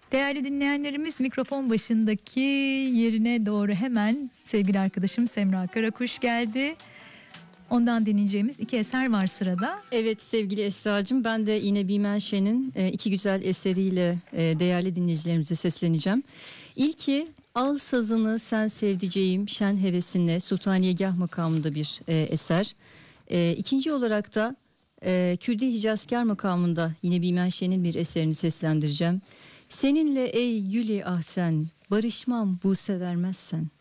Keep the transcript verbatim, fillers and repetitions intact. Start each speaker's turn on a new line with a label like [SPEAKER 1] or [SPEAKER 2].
[SPEAKER 1] Değerli dinleyenlerimiz, mikrofon başındaki yerine doğru hemen sevgili arkadaşım Semra Karakuş geldi. Ondan dinleyeceğimiz iki eser var sırada.
[SPEAKER 2] Evet sevgili Esra'cığım, ben de yine Bimen Şen'in e, iki güzel eseriyle e, değerli dinleyicilerimize sesleneceğim. İlki Al Sazını Sen Sevdiceğim Şen Hevesinle Sultaniyegah makamında bir e, eser. E, ikinci olarak da e, Kürdi Hicazkar makamında yine Bimen Şen'in bir eserini seslendireceğim. Seninle ey Gülü Ahsen, barışmam Buse vermezsen.